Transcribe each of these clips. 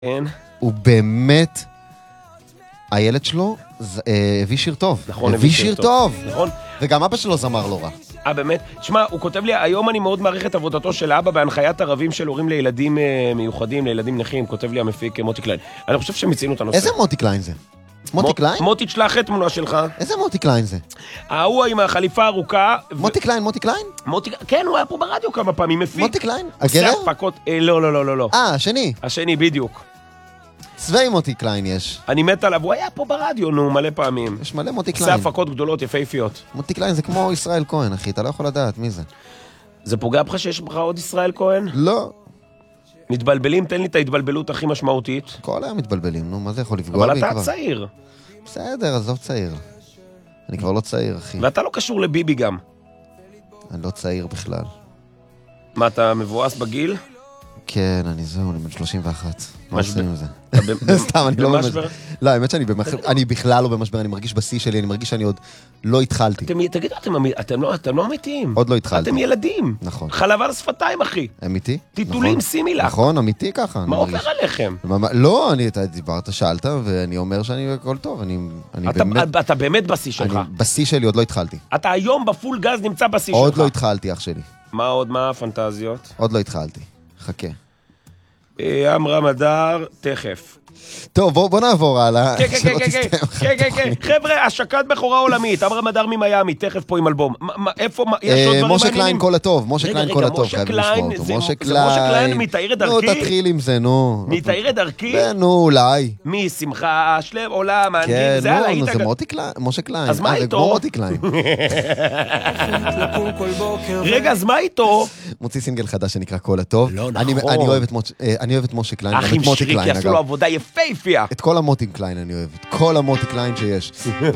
כן. הוא באמת, הילד שלו הביא שיר טוב. נכון, הביא שיר טוב. נכון. וגם אבא שלו זמר לא רע. באמת? תשמע, הוא כותב לי, היום אני מאוד מעריך את עבודתו של האבא בהנחיית ערבים של הורים לילדים מיוחדים, לילדים נכים, כותב לי המפיק מוטי קליין. אני חושב שהם הצינו את הנושא. איזה מוטי קליין זה? מוטי קליין? מוטי, תשלח את תמונה שלך. איזה מוטי קליין זה? ההוא עם החליפה הארוכה. מוטי קליין, מוטי קליין? כן, הוא היה פה ברדיו כמה פעמים, מפיק. מוטי קליין? הגרר? לא. השני. השני, בדיוק. צווי מוטי קליין יש. אני מת עליו, הוא היה פה ברדיו, נו, מלא פעמים. יש מלא מוטי קליין. עושה הפקות גדולות, יפהפיות. מוטי קליין זה כמו ישראל כהן, אחי, אתה לא יכול לדעת מי זה. זה פוגע בך שיש בך עוד ישראל כהן? לא. מתבלבלים, תן לי את ההתבלבלות הכי משמעותית. כל היום מתבלבלים, נו, מה זה יכול לפגוע בי כבר? אבל אתה צעיר. בסדר, עזוב צעיר. אני כבר לא צעיר, אחי. ואתה לא קשור לביבי גם. אני לא צעיר בכלל. מה, אתה מבואס בגיל? כן, אני בן 31. מה עושים עם זה? סתם, אני לא במשבר. לא, האמת שאני בכלל לא במשבר, אני מרגיש בשיא שלי, אני מרגיש שאני עוד לא התחלתי. תגידו, אתם לא אמיתיים. עוד לא התחלתי. אתם ילדים. נכון. חלב על שפתיים, אחי. אמיתי? טיטולים, שימי לך. נכון, אמיתי ככה. מה עובר עליכם? לא, אתה דיברת, שאלת, ואני אומר שאני הכל טוב. אתה באמת בשיא שלך. בשיא שלי עוד לא התחלתי. אתה היום בפול גז נמצא בשיא שלך. עוד לא התחלתי, אח שלי. מה עוד? מה הפנטזיות? עוד לא התחלתי. חכה. אמרה מדר, תכף. טוב, בוא נעבור הלאה. כן. חבר'ה, השקת בכורה עולמית, אמרה מדר ממיימי, תכף פה עם אלבום. איפה, יש עוד דברים משה קליין כל הטוב, משה קליין כל הטוב, חייבים לשמוע אותו. משה קליין מתאר את דרכי? נו, תתחיל עם זה, נו. מתאר את דרכי? נו, אולי. משמחה, שלב, עולם, האנגלים, זה הלאה. כן, נו, זה משה קליין. אז מה איתו? זה כמו מוטי קליין. רגע, אז מה איתו? מוציא סינגל חדש שנקרא כל הטוב. לא נכון. אני אוהב את משה קליין. אחים שריקי עשו לו עבודה יפהפייה. את כל המוטי קליין אני אוהב. את כל המוטי קליין שיש.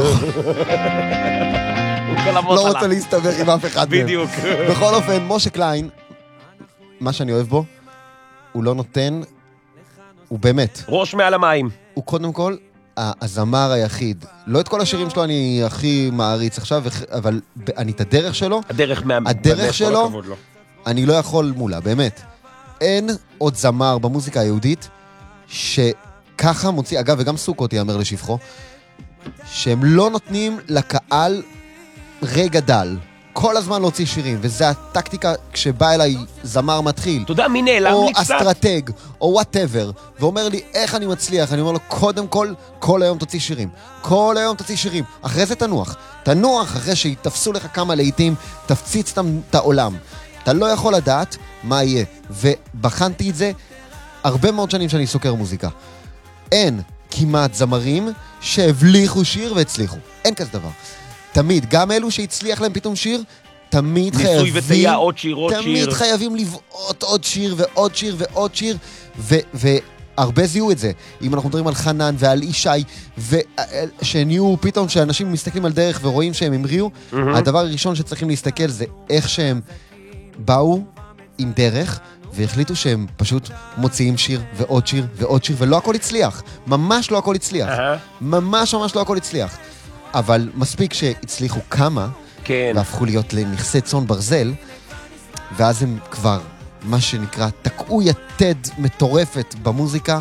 לא רוצה להסתבר עם אף אחד מהם. בדיוק. בכל אופן, משה קליין, מה שאני אוהב בו, הוא לא נותן, הוא באמת. ראש מעל המים. הוא קודם כל הזמר היחיד. לא את כל השירים שלו אני הכי מעריץ עכשיו, אבל אני את הדרך שלו, הדרך שלו, אני לא יכול מולה, באמת. אין עוד זמר במוזיקה היהודית שככה מוציא, אגב, וגם סוכות יאמר לשבחו, שהם לא נותנים לקהל רגע דל. כל הזמן להוציא שירים, וזה הטקטיקה כשבא אליי זמר מתחיל. אתה יודע מי נעלם לי קצת? או אסטרטג, או whatever, ואומר לי איך אני מצליח, אני אומר לו קודם כל היום תוציא שירים. כל היום תוציא שירים. אחרי זה תנוח, אחרי שיתפסו לך כמה לעיתים, תפציץ את העולם. אתה לא יכול לדעת מה יהיה. ובחנתי את זה הרבה מאוד שנים שאני סוקר מוזיקה. אין כמעט זמרים שהבליחו שיר והצליחו. אין כזה דבר. תמיד, גם אלו שהצליח להם פתאום שיר, תמיד חייבים... ניסוי וטעייה, עוד שיר, עוד שיר. תמיד חייבים לבעוט עוד שיר ועוד שיר ועוד שיר, והרבה זיהו את זה. אם אנחנו מדברים על חנן ועל ישי, שנהיו פתאום שאנשים מסתכלים על דרך ורואים שהם המריאו, הדבר הראשון שצריכים להסתכל זה איך שהם באו עם דרך, והחליטו שהם פשוט מוציאים שיר ועוד שיר ועוד שיר, ולא הכל הצליח. ממש לא הכל הצליח. ממש לא הכל הצליח. אבל מספיק שהצליחו כמה, כן. והפכו להיות לנכסי צאן ברזל, ואז הם כבר, מה שנקרא, תקעו יתד מטורפת במוזיקה,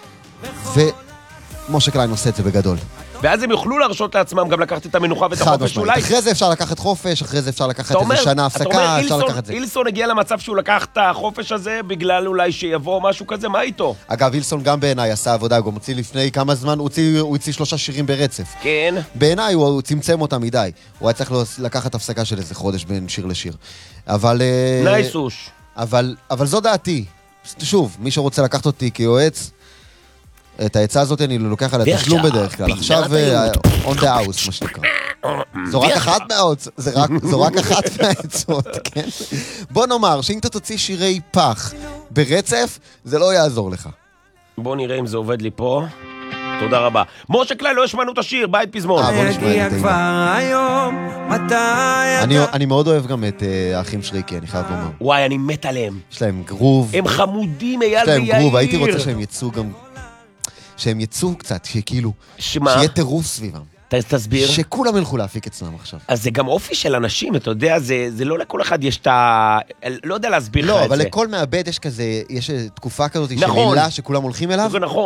ומשה קליין עושה את זה בגדול. ואז הם יוכלו להרשות לעצמם גם לקחת את המנוחה ואת החופש אולי. אחרי זה אפשר לקחת חופש, אחרי זה אפשר לקחת איזה שנה הפסקה, אפשר לקחת את זה. אילסון הגיע למצב שהוא לקח את החופש הזה בגלל אולי שיבוא משהו כזה, מה איתו? אגב, אילסון גם בעיניי עשה עבודה, הוא מוציא לפני כמה זמן, הוא הוציא 3 שירים ברצף. כן. בעיניי הוא צמצם אותה מדי. הוא היה צריך לקחת הפסקה של איזה חודש בין שיר לשיר. אבל... נייסוש. אבל זו דעתי. שוב, מי שרוצה לקחת אותי כיועץ, את העצה הזאת אני לוקח על התשלום בדרך כלל. עכשיו, on the house, מה שנקרא. זו רק אחת מהעצות, זו רק אחת מהעצות, כן? בוא נאמר, שאם אתה תוציא שירי פח ברצף, זה לא יעזור לך. בוא נראה אם זה עובד לי פה. תודה רבה. משה קליין, לא השמענו את השיר, בית פזמון. בוא נשמע את אני מאוד אוהב גם את האחים שריקי, אני חייב לומר. וואי, אני מת עליהם. יש להם גרוב. הם חמודים, אייל ויאיר. יש להם גרוב, הייתי רוצה שהם יצאו גם... שהם יצאו קצת, שכאילו, שיהיה טירוף סביבם. תסביר. שכולם ילכו להפיק אצלם עכשיו. אז זה גם אופי של אנשים, אתה יודע, זה לא לכל אחד יש את ה... לא יודע להסביר לך את זה. לא, אבל לכל מעבד יש כזה, יש תקופה כזאת של נכון. מילה שכולם הולכים אליו. זה נכון.